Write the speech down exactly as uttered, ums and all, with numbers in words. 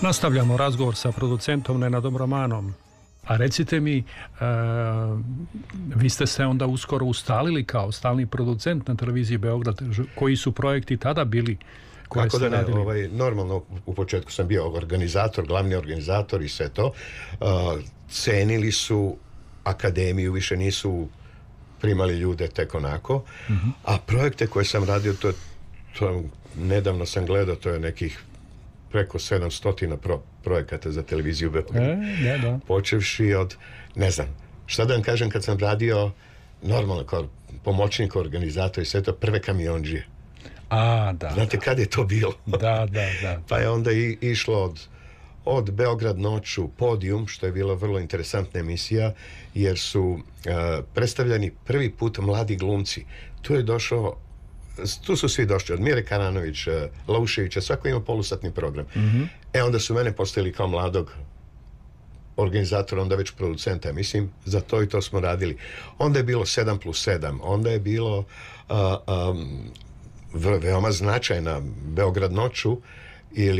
Nastavljamo razgovor sa producentom Nenadom Romanom. A recite mi, e, vi ste se onda uskoro ustalili kao stalni producent na televiziji Beograd. Koji su projekti tada bili? Kako da ne, ovaj, normalno u početku sam bio organizator, glavni organizator i sve to. Uh, cenili su akademiju, više nisu primali ljude tek onako. Uh-huh. A projekte koje sam radio, to, to nedavno sam gledao, to je nekih preko sedamsto pro, projekata za televiziju Beograd. E, da, da. Počevši od, ne znam, šta da vam kažem, kad sam radio normalno kao pomoćnik organizator i sve to, prve kamiondžije. A, da. Znate kad je to bilo? Da, da, da. Pa je onda i, išlo od, od Beograd noću, Podijum, što je bila vrlo interesantna emisija, jer su uh, predstavljani prvi put mladi glumci. Tu je došao, tu su svi došli, od Mire Karanović, uh, Lauševića, svako ima polusatni program. Mm-hmm. E, onda su mene postavili kao mladog organizatora, onda već producenta, mislim, za to i to smo radili. Onda je bilo sedam plus sedam, onda je bilo uh, um, veoma značajna Beograd noću ili